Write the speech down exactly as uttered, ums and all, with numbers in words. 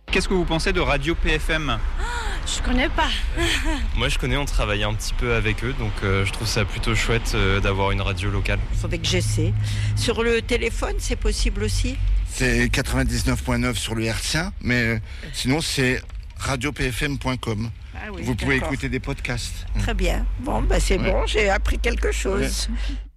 Qu'est-ce que vous pensez de Radio P F M ? Je connais pas. Moi je connais, on travaille un petit peu avec eux, donc euh, je trouve ça plutôt chouette euh, d'avoir une radio locale. Il faudrait que j'essaie. Sur le téléphone, c'est possible aussi ? C'est quatre-vingt-dix-neuf virgule neuf sur le hertzien, mais euh, sinon c'est radio p f m point com. Ah oui, vous pouvez d'accord. écouter des podcasts. Très bien. Bon, bah c'est Ouais. bon, j'ai appris quelque chose. Ouais.